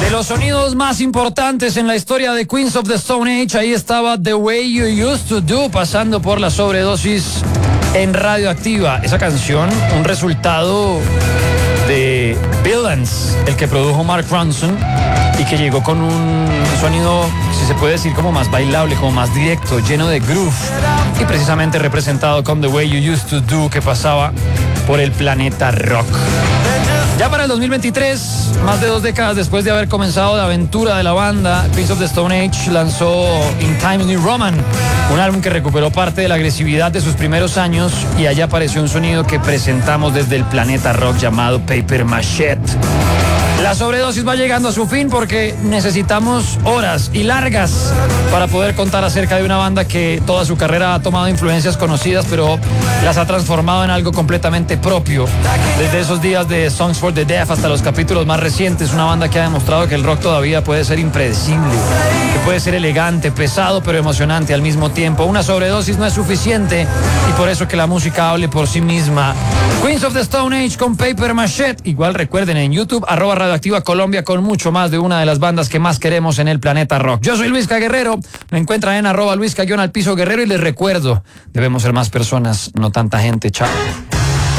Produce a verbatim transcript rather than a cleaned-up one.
De los sonidos más importantes en la historia de Queens of the Stone Age, ahí estaba The Way You Used to Do, pasando por la sobredosis en Radioactiva. Esa canción, un resultado de Villains, el que produjo Mark Ronson, y que llegó con un sonido, si se puede decir, como más bailable, como más directo, lleno de groove, y precisamente representado con The Way You Used to Do, que pasaba por el planeta rock. Ya para el dos mil veintitrés, más de dos décadas después de haber comenzado la aventura de la banda, Queens of the Stone Age lanzó In Times New Roman, un álbum que recuperó parte de la agresividad de sus primeros años, y allá apareció un sonido que presentamos desde el planeta rock llamado Paper Machete. La sobredosis va llegando a su fin porque necesitamos horas y largas para poder contar acerca de una banda que toda su carrera ha tomado influencias conocidas, pero las ha transformado en algo completamente propio. Desde esos días de Songs for the Deaf hasta los capítulos más recientes, una banda que ha demostrado que el rock todavía puede ser impredecible, que puede ser elegante, pesado, pero emocionante al mismo tiempo. Una sobredosis no es suficiente, y por eso que la música hable por sí misma. Queens of the Stone Age con Paper Machete. Igual recuerden en YouTube, arroba Radioactiva Colombia, con mucho más de una de las bandas que más queremos en el planeta rock. Yo soy Luisca Guerrero, me encuentran en arroba Luisca guión al piso Guerrero, y les recuerdo, debemos ser más personas, no tanta gente. Chao.